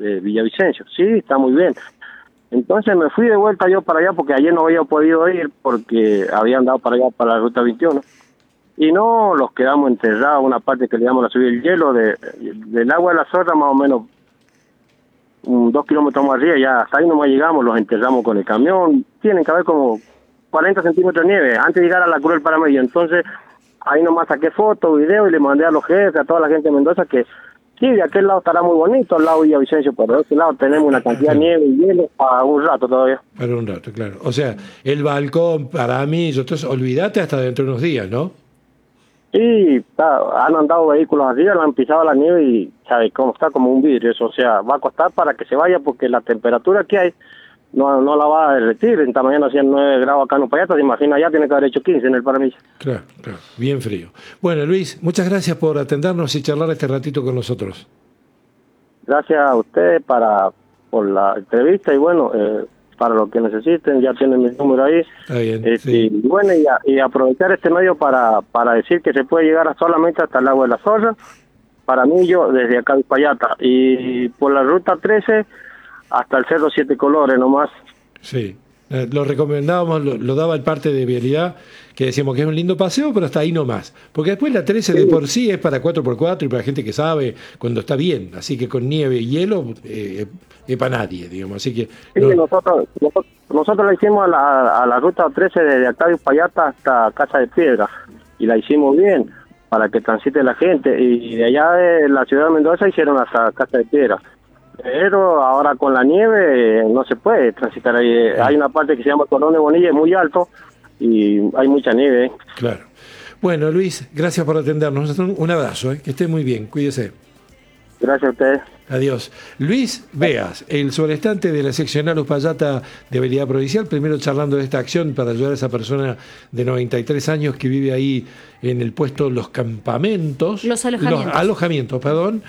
Villavicencio. Sí, está muy bien. Entonces me fui de vuelta yo para allá porque ayer no había podido ir porque había andado para allá, para la ruta 21. Y no, los quedamos enterrados, una parte que le llamamos la subida del hielo, del agua de la Zorra más o menos 2 kilómetros más arriba, ya hasta ahí nomás llegamos, los enterramos con el camión. Tienen que haber como 40 centímetros de nieve antes de llegar a la Cruz del Paramedio. Entonces ahí nomás saqué fotos, videos y le mandé a los jefes, a toda la gente de Mendoza que sí, de aquel lado estará muy bonito, al lado de Villavicencio, pero de este lado tenemos una cantidad de nieve y hielo para un rato todavía. Para un rato, claro. O sea, el balcón, para mí, entonces olvídate hasta dentro de unos días, ¿no? Sí, han andado vehículos arriba, le han pisado la nieve y sabe cómo está, como un vidrio, eso, o sea, va a costar para que se vaya porque la temperatura que hay no la va a derretir. Esta mañana hacían 9 grados acá en Upayata, se imagina, ya tiene que haber hecho 15 en el Paramilla. Claro, bien frío. Bueno, Luis, muchas gracias por atendernos y charlar este ratito con nosotros. Gracias a ustedes por la entrevista y bueno, para lo que necesiten, ya tienen mi número ahí. Está bien, sí. Y bueno, y aprovechar este medio para decir que se puede llegar solamente hasta el lago de la Zorra, para mí yo desde acá de Upayata, y por la ruta 13 hasta el Cerro Siete Colores nomás. Sí, lo recomendábamos, lo daba el parte de vialidad, que decíamos que es un lindo paseo, pero hasta ahí nomás. Porque después la 13 de por sí es para 4x4 y para gente que sabe cuando está bien. Así que con nieve y hielo es para nadie, digamos. Así que sí, nosotros la hicimos a la ruta 13 desde acá de Upayata hasta Casa de Piedra. Y la hicimos bien para que transite la gente. Y de allá de la ciudad de Mendoza hicieron hasta Casa de Piedra. Pero ahora con la nieve no se puede transitar ahí. Hay una parte que se llama Corón de Bonilla, es muy alto y hay mucha nieve. Claro. Bueno, Luis, gracias por atendernos. Un abrazo, que esté muy bien, cuídese. Gracias a ustedes. Adiós. Luis Veas, el sobreestante de la seccional Upayata de Habilidad Provincial, primero charlando de esta acción para ayudar a esa persona de 93 años que vive ahí en el puesto Los Campamentos. Los alojamientos.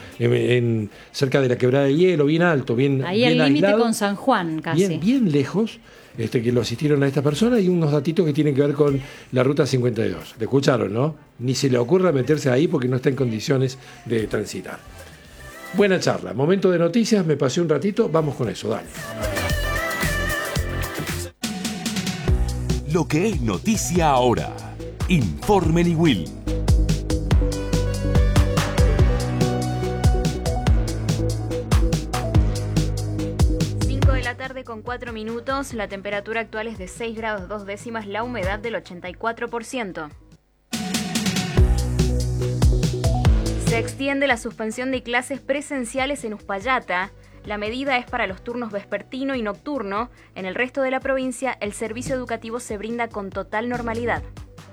Cerca de la Quebrada de Hielo, bien alto, bien ahí al límite con San Juan, casi. Bien lejos, que lo asistieron a esta persona, y unos datitos que tienen que ver con la Ruta 52. ¿Le escucharon, no? Ni se le ocurra meterse ahí porque no está en condiciones de transitar. Buena charla. Momento de noticias, me pasé un ratito, vamos con eso, dale. Lo que es noticia ahora. Informe Niwil. Tarde con 4 minutos, la temperatura actual es de 6 grados 2 décimas, la humedad del 84%. Se extiende la suspensión de clases presenciales en Uspallata. La medida es para los turnos vespertino y nocturno. En el resto de la provincia, el servicio educativo se brinda con total normalidad.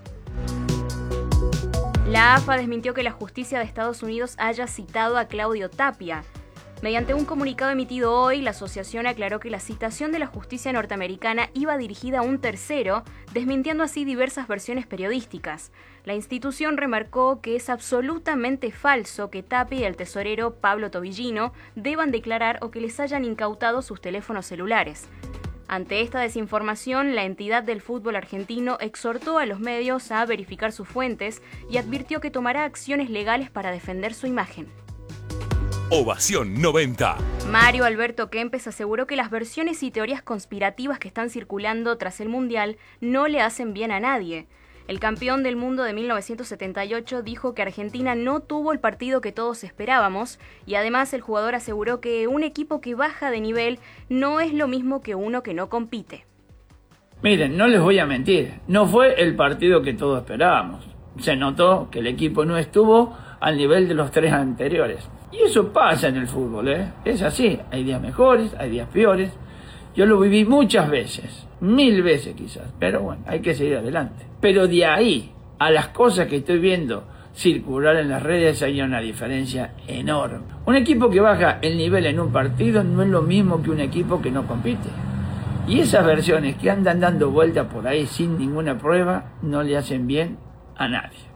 La AFA desmintió que la justicia de Estados Unidos haya citado a Claudio Tapia. Mediante un comunicado emitido hoy, la asociación aclaró que la citación de la justicia norteamericana iba dirigida a un tercero, desmintiendo así diversas versiones periodísticas. La institución remarcó que es absolutamente falso que Tapia y el tesorero Pablo Tobillino deban declarar o que les hayan incautado sus teléfonos celulares. Ante esta desinformación, la entidad del fútbol argentino exhortó a los medios a verificar sus fuentes y advirtió que tomará acciones legales para defender su imagen. Ovación 90. Mario Alberto Kempes aseguró que las versiones y teorías conspirativas que están circulando tras el Mundial no le hacen bien a nadie. El campeón del mundo de 1978 dijo que Argentina no tuvo el partido que todos esperábamos y además el jugador aseguró que un equipo que baja de nivel no es lo mismo que uno que no compite. Miren, no les voy a mentir, no fue el partido que todos esperábamos. Se notó que el equipo no estuvo al nivel de los 3 anteriores. Y eso pasa en el fútbol, ¿eh? Es así, hay días mejores, hay días peores. Yo lo viví muchas veces, 1000 veces quizás, pero bueno, hay que seguir adelante. Pero de ahí a las cosas que estoy viendo circular en las redes hay una diferencia enorme. Un equipo que baja el nivel en un partido no es lo mismo que un equipo que no compite. Y esas versiones que andan dando vuelta por ahí sin ninguna prueba no le hacen bien a nadie.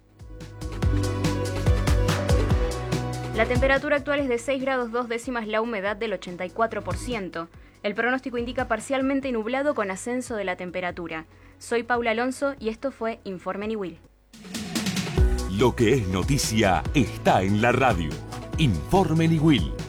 La temperatura actual es de 6 grados 2 décimas, la humedad del 84%. El pronóstico indica parcialmente nublado con ascenso de la temperatura. Soy Paula Alonso y esto fue Informe Niwil. Lo que es noticia está en la radio. Informe Niwil.